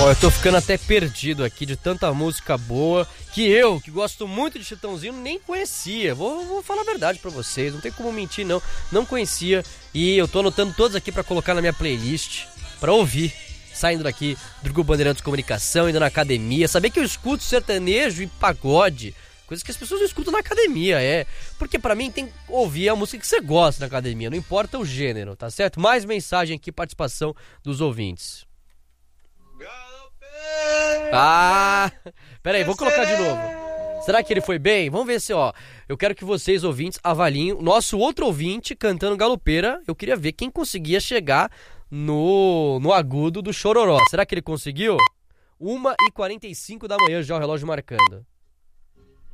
Ó, eu tô ficando até perdido aqui de tanta música boa que eu, que gosto muito de Chitãozinho, nem conhecia. Vou falar a verdade pra vocês, não tem como mentir não. Não conhecia e eu tô anotando todos aqui pra colocar na minha playlist, pra ouvir, saindo daqui do Grupo Bandeirantes de Comunicação, indo na academia. Saber que eu escuto sertanejo e pagode, coisas que as pessoas não escutam na academia, porque pra mim tem que ouvir a música que você gosta na academia, não importa o gênero, tá certo? Mais mensagem aqui, participação dos ouvintes. Peraí, vou colocar de novo. Será que ele foi bem? Vamos ver se, eu quero que vocês, ouvintes, avaliem o nosso outro ouvinte cantando galopeira. Eu queria ver quem conseguia chegar no agudo do Chororó. Será que ele conseguiu? 1h45 da manhã já o relógio marcando.